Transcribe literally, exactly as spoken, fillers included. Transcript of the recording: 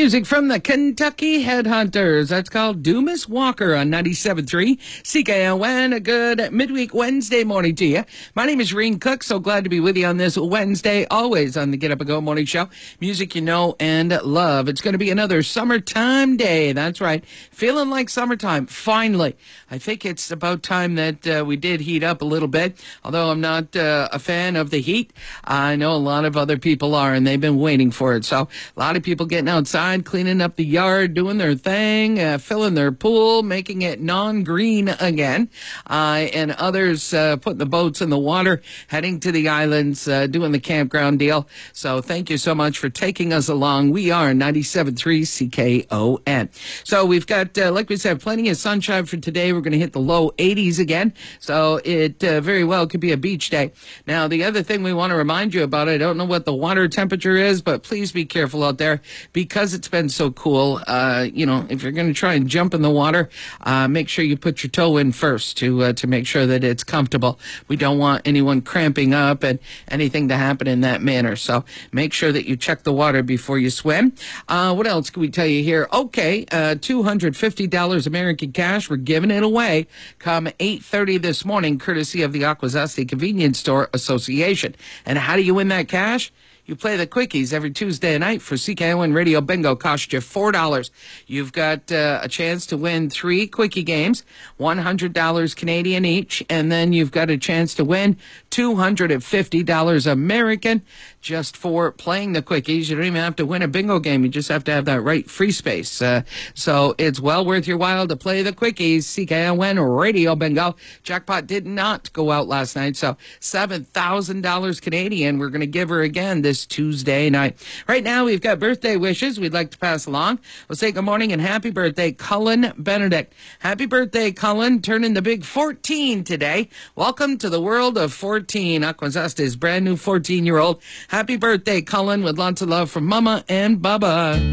Music from the Kentucky Headhunters. That's called Dumas Walker on ninety-seven point three C K O N. A good midweek Wednesday morning to you. My name is Reen Cook. So glad to be with you on this Wednesday, always on the Get Up and Go morning show. Music you know and love. It's going to be another summertime day. That's right. Feeling like summertime. Finally. I think it's about time that uh, we did heat up a little bit. Although I'm not uh, a fan of the heat, I know a lot of other people are, and they've been waiting for it. So a lot of people getting outside, cleaning up the yard, doing their thing, uh, filling their pool, making it non-green again, uh, and others uh, putting the boats in the water, heading to the islands, uh, doing the campground deal. So thank you so much for taking us along. We are ninety-seven point three C K O N. So we've got, uh, like we said, plenty of sunshine for today. We're going to hit the low eighties again, so it uh, very well could be a beach day. Now, the other thing we want to remind you about, I don't know what the water temperature is, but please be careful out there because it's been so cool. Uh, you know, if you're going to try and jump in the water, uh, make sure you put your toe in first to uh, to make sure that it's comfortable. We don't want anyone cramping up and anything to happen in that manner. So make sure that you check the water before you swim. Uh, what else can we tell you here? Okay, uh, two hundred fifty dollars American cash. We're giving it away come eight thirty this morning, courtesy of the Akwesasne Convenience Store Association. And how do you win that cash? You play the quickies every Tuesday night for C K O N Radio Bingo. Cost you four dollars. You've got uh, a chance to win three quickie games, one hundred dollars Canadian each, and then you've got a chance to win two hundred fifty dollars American just for playing the quickies. You don't even have to win a bingo game. You just have to have that right free space. Uh, so it's well worth your while to play the quickies. C K O N Radio Bingo. Jackpot did not go out last night, so seven thousand dollars Canadian. We're going to give her again this Tuesday night. Right now, we've got birthday wishes we'd like to pass along. We'll say good morning and happy birthday, Cullen Benedict. Happy birthday, Cullen. Turning the big fourteen today. Welcome to the world of fourteen. Akwesasne's brand new fourteen-year-old. Happy birthday, Cullen, with lots of love from Mama and Bubba.